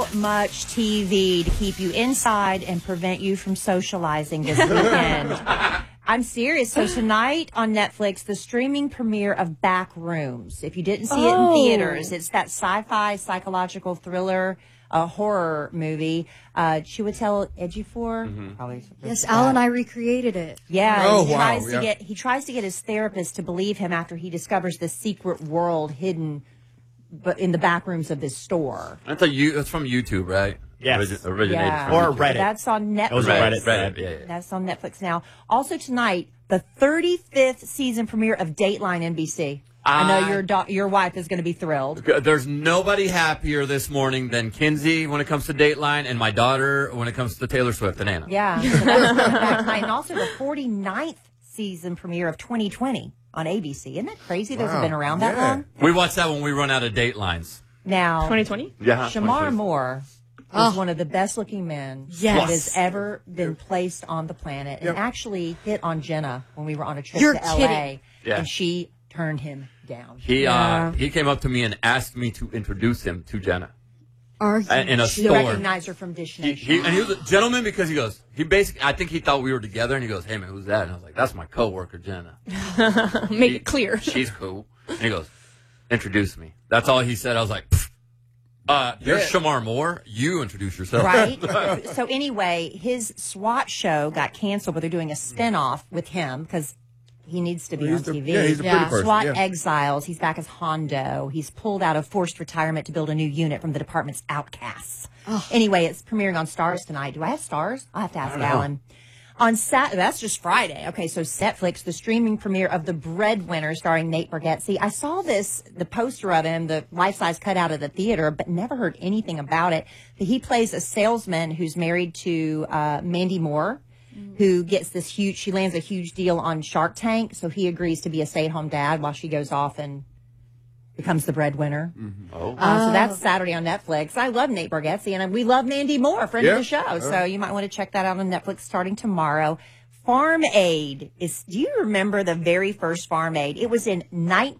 so much TV to keep you inside and prevent you from socializing this weekend. I'm serious. So tonight on Netflix, the streaming premiere of Backrooms. If you didn't see it in theaters, it's that sci-fi psychological thriller horror movie. Chiwetel Ejiofor. Probably yes, Al and I recreated it. Yeah, he tries to get his therapist to believe him after he discovers the secret world hidden but in the back rooms of this store. It's from YouTube, right? Yes. Originated from Or YouTube. Reddit. That's on Netflix. It was Reddit. Yeah. That's on Netflix now. Also tonight, the 35th season premiere of Dateline NBC. I know your wife is going to be thrilled. There's nobody happier this morning than Kinsey when it comes to Dateline and my daughter when it comes to Taylor Swift and Anna. Yeah. So that's back tonight. And also the 49th season premiere of 2020 on ABC. Isn't that crazy? Those have been around that long. We watch that when we run out of Datelines. Now, 2020? Yeah. Shamar Moore is one of the best looking men that has ever been placed on the planet and actually hit on Jenna when we were on a trip to LA. Yeah. And she turned him down. He came up to me and asked me to introduce him to Jenna. Are you in a You store. recognize her from Dish Nation. And he was a gentleman because I think he thought we were together, and he goes, "Hey man, who's that?" And I was like, "That's my coworker, Jenna." Make it clear. She's cool. And he goes, "Introduce me." That's all he said. I was like, "You're Shamar Moore. You introduce yourself." Right? So anyway, his SWAT show got canceled, but they're doing a spinoff with him because he needs to be on TV. He's a pretty person. SWAT Exiles. He's back as Hondo. He's pulled out of forced retirement to build a new unit from the department's outcasts. Anyway, it's premiering on Stars tonight. Do I have Stars? I'll have to ask Alan. On that's just Friday. Okay, so Setflix, the streaming premiere of The Breadwinner starring Nate Bargatze. I saw the poster of him, the life-size cutout at the theater, but never heard anything about it. But he plays a salesman who's married to Mandy Moore, who gets she lands a huge deal on Shark Tank, so he agrees to be a stay-at-home dad while she goes off and becomes the breadwinner. So that's Saturday on Netflix. I love Nate Bargatze, and we love Mandy Moore, friend of the show. So you might want to check that out on Netflix starting tomorrow. Farm Aid do you remember the very first Farm Aid? It was in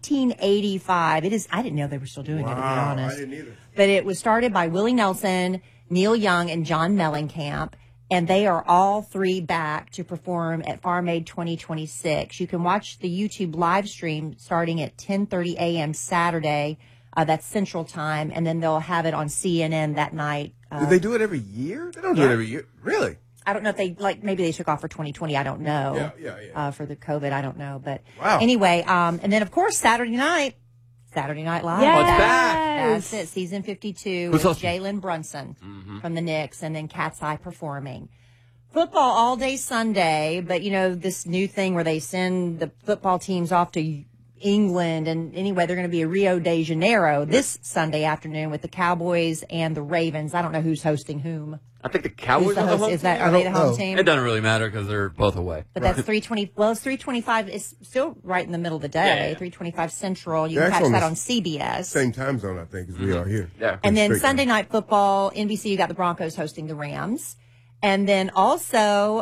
1985. I didn't know they were still doing it, to be honest. I didn't either. But it was started by Willie Nelson, Neil Young, and John Mellencamp. And they are all three back to perform at Farm Aid 2026. You can watch the YouTube live stream starting at 10:30 a.m. Saturday. That's Central Time. And then they'll have it on CNN that night. Do they do it every year? They don't do it every year. Really? I don't know if they, maybe they took off for 2020. I don't know. Yeah. For the COVID, I don't know. But wow. Anyway, and then, of course, Saturday Night Live. Yes. Oh, it's back. That's it. Season 52 with Jalen Brunson from the Knicks, and then Cat's Eye performing. Football all day Sunday, but this new thing where they send the football teams off to England, and anyway, they're going to be in Rio de Janeiro this Sunday afternoon with the Cowboys and the Ravens. I don't know who's hosting whom. I think the Cowboys are the home team. Are they the home team? It doesn't really matter because they're both away. But that's 3:20. Well, it's 3:25. It's still right in the middle of the day. 3:25 Central. You can catch that on CBS. Same time zone, I think, as we are here. Yeah. And then Sunday Night Football, NBC. You got the Broncos hosting the Rams, and then also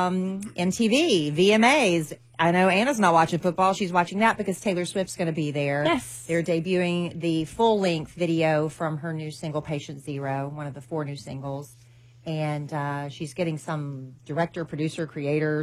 MTV VMAs. I know Anna's not watching football. She's watching that because Taylor Swift's going to be there. Yes. They're debuting the full-length video from her new single, Patient Zero, one of the 4 new singles. And she's getting some director, producer, creator,